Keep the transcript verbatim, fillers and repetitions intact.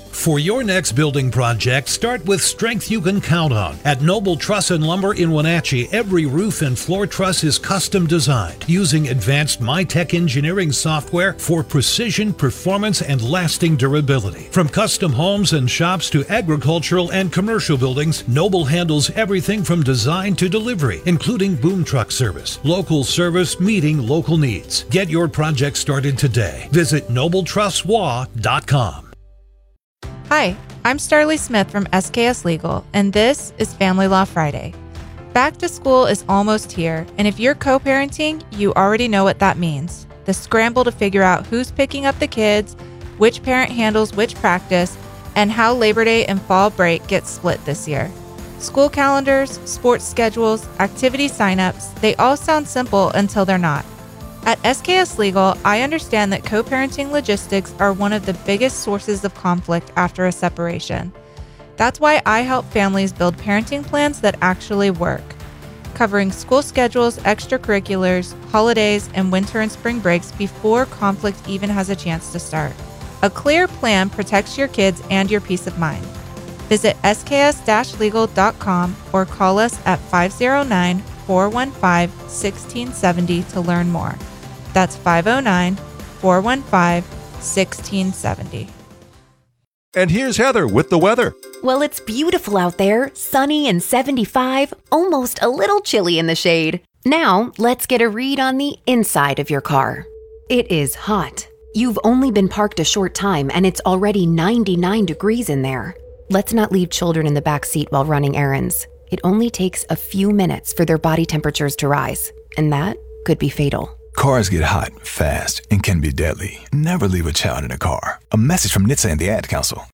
For your next building project, start with strength you can count on. At Noble Truss and Lumber in Wenatchee, every roof and floor truss is custom designed using advanced MyTech engineering software for precision, performance, and lasting durability. From custom homes and shops to agricultural and commercial buildings, Noble handles everything from design to delivery, including boom truck service. Local service meeting local needs. Get your project started today. Visit noble truss w a dot com. Hi, I'm Starlee Smith from S K S Legal, and this is Family Law Friday. Back to school is almost here, and if you're co-parenting, you already know what that means. The scramble to figure out who's picking up the kids, which parent handles which practice, and how Labor Day and fall break get split this year. School calendars, sports schedules, activity signups, they all sound simple until they're not. At S K S Legal, I understand that co-parenting logistics are one of the biggest sources of conflict after a separation. That's why I help families build parenting plans that actually work, covering school schedules, extracurriculars, holidays, and winter and spring breaks before conflict even has a chance to start. A clear plan protects your kids and your peace of mind. Visit s k s dash legal dot com or call us at five oh nine, four one five, one six seven oh to learn more. That's five oh nine, four one five, one six seven oh. And here's Heather with the weather. Well, it's beautiful out there, sunny and seventy-five, almost a little chilly in the shade. Now, let's get a read on the inside of your car. It is hot. You've only been parked a short time and it's already ninety-nine degrees in there. Let's not leave children in the back seat while running errands. It only takes a few minutes for their body temperatures to rise, and that could be fatal. Cars get hot, fast, and can be deadly. Never leave a child in a car. A message from N H T S A and the Ad Council.